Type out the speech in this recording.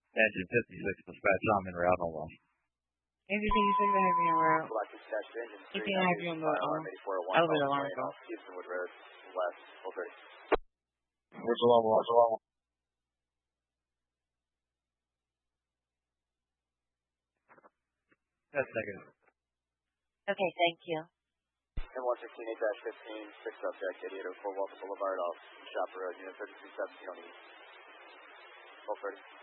Engine 56, dispatch, I'm en route, hold on. Engine 56, I have you en route. Black dispatch, engine 3, I have you on the elevator alarm call. Houston Wood Road, west, 430. Where's the level? Where's the level? That's negative. Okay, thank you. M116 8-15, 6 subject, 8804 Walter Boulevard off Shopper Road, unit 3217 on the east. 1230.